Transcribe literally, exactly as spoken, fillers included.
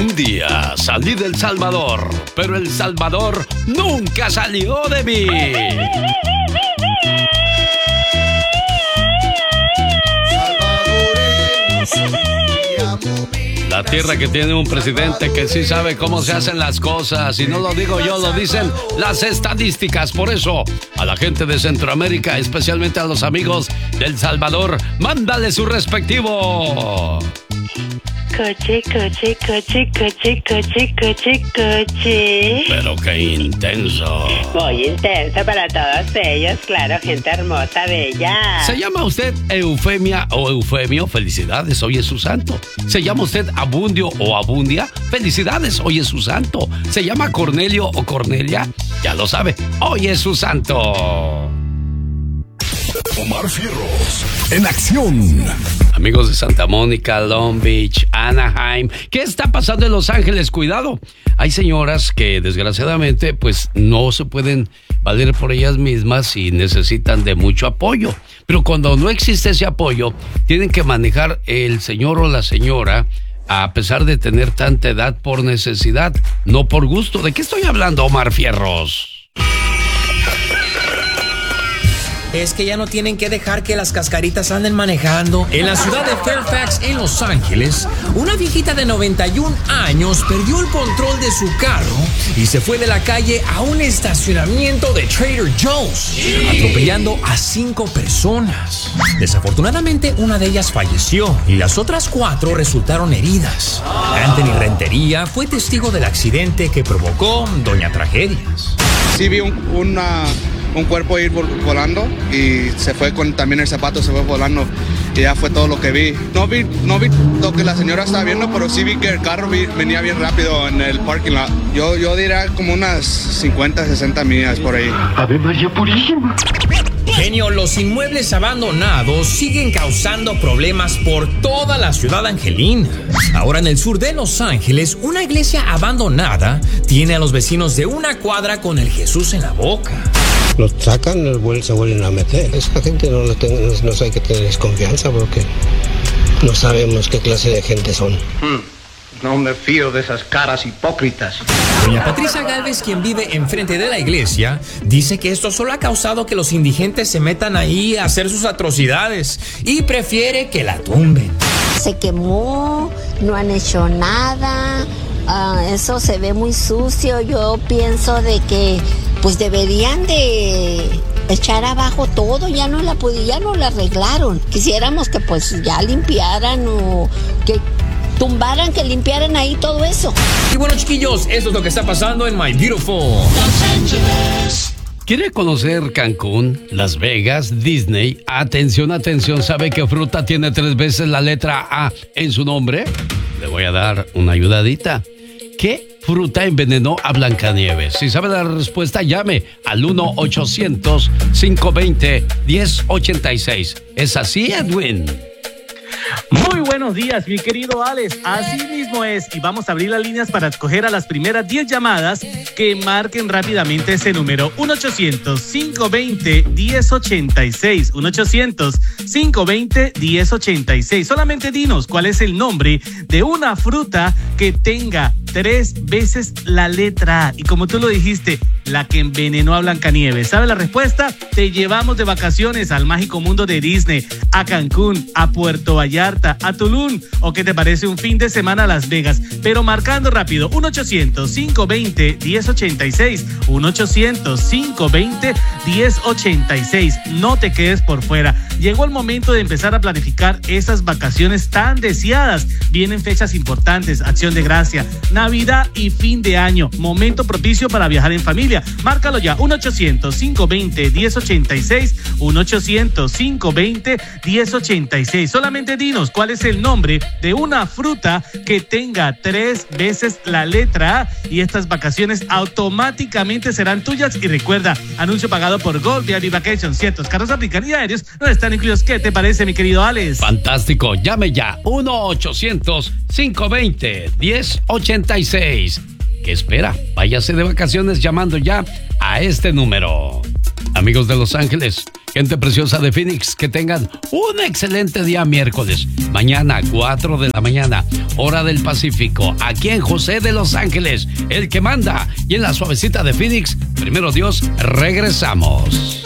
Un día salí del Salvador, pero el Salvador nunca salió de mí. La tierra que tiene un presidente que sí sabe cómo se hacen las cosas. Y no lo digo yo, lo dicen las estadísticas. Por eso, a la gente de Centroamérica, especialmente a los amigos del Salvador, mándale su respectivo. Coche, coche, coche, coche, coche, coche, coche. Pero qué intenso. Muy intenso para todos ellos, claro, gente hermosa, bella. ¿Se llama usted Eufemia o Eufemio? Felicidades, hoy es su santo. ¿Se llama usted Abundio o Abundia? Felicidades, hoy es su santo. ¿Se llama Cornelio o Cornelia? Ya lo sabe, hoy es su santo. Omar Fierros, en acción. Amigos de Santa Mónica, Long Beach, Anaheim, ¿qué está pasando en Los Ángeles? Cuidado, hay señoras que desgraciadamente pues no se pueden valer por ellas mismas y necesitan de mucho apoyo. Pero cuando no existe ese apoyo, tienen que manejar el señor o la señora a pesar de tener tanta edad por necesidad, no por gusto. ¿De qué estoy hablando, Omar Fierros? Es que ya no tienen que dejar que las cascaritas anden manejando. En la ciudad de Fairfax, en Los Ángeles, una viejita de noventa y un años perdió el control de su carro y se fue de la calle a un estacionamiento de Trader Joe's, atropellando a cinco personas. Desafortunadamente, una de ellas falleció y las otras cuatro resultaron heridas. Anthony Rentería fue testigo del accidente que provocó Doña Tragedias. Sí vi un, una... un cuerpo ir volando y se fue con también el zapato, se fue volando y ya fue todo lo que vi. No vi, no vi lo que la señora estaba viendo, pero sí vi que el carro vi, venía bien rápido en el parking lot. Yo, yo diría como unas cincuenta, sesenta millas por ahí. Ave María Purísima. Genio, los inmuebles abandonados siguen causando problemas por toda la ciudad angelina. Ahora en el sur de Los Ángeles, una iglesia abandonada tiene a los vecinos de una cuadra con el Jesús en la boca. Los sacan, los vuelven, se vuelven a meter. Esa gente no, no, tengo, no, no hay que tener desconfianza porque no sabemos qué clase de gente son. Hmm. No me fío de esas caras hipócritas. Doña Patricia Gálvez, quien vive enfrente de la iglesia, dice que esto solo ha causado que los indigentes se metan ahí a hacer sus atrocidades y prefiere que la tumben. Se quemó, no han hecho nada, uh, eso se ve muy sucio. Yo pienso de que pues deberían de echar abajo todo, ya no la ya no la arreglaron. Quisiéramos que pues ya limpiaran o que tumbaran, que limpiaran ahí todo eso. Y bueno, chiquillos, esto es lo que está pasando en My Beautiful Los Ángeles. ¿Quiere conocer Cancún, Las Vegas, Disney? Atención, atención, ¿sabe qué fruta tiene tres veces la letra A en su nombre? Le voy a dar una ayudadita. ¿Qué fruta envenenó a Blancanieves? Si sabe la respuesta, llame al uno ochocientos, cinco veinte, diez ochenta y seis. ¿Es así, Edwin? Muy buenos días, mi querido Alex. Así mismo es. Y vamos a abrir las líneas para escoger a las primeras diez llamadas que marquen rápidamente ese número. uno ochocientos, cinco veinte, diez ochenta y seis. uno ochocientos, cinco veinte, diez ochenta y seis. Solamente dinos cuál es el nombre de una fruta que tenga tres veces la letra A. Y como tú lo dijiste, la que envenenó a Blancanieves. ¿Sabe la respuesta? Te llevamos de vacaciones al mágico mundo de Disney, a Cancún, a Puerto Vallarta, a Tulum, o ¿qué te parece un fin de semana a Las Vegas? Pero marcando rápido, uno ochocientos, cinco veinte, diez ochenta y seis, uno ochocientos, cinco veinte, diez ochenta y seis. No te quedes por fuera. Llegó el momento de empezar a planificar esas vacaciones tan deseadas. Vienen fechas importantes, Acción de Gracia, Navidad y fin de año. Momento propicio para viajar en familia. Márcalo ya, uno ochocientos, cinco veinte, diez ochenta y seis, uno ochocientos, cinco veinte, diez ochenta y seis. Solamente dinos cuál es el nombre de una fruta que tenga tres veces la letra A y estas vacaciones automáticamente serán tuyas. Y recuerda, anuncio pagado por Gold V I P Vacations. Ciertos carros aplican y aéreos no están incluidos. ¿Qué te parece, mi querido Alex? Fantástico, llame ya, uno ochocientos, cinco veinte, diez ochenta y seis. ¿Qué espera? Váyase de vacaciones llamando ya a este número. Amigos de Los Ángeles, Gente preciosa de Phoenix, que tengan un excelente día miércoles. Mañana, cuatro de la mañana, hora del Pacífico, aquí en José de Los Ángeles, el que manda. Y en la suavecita de Phoenix, primero Dios, regresamos.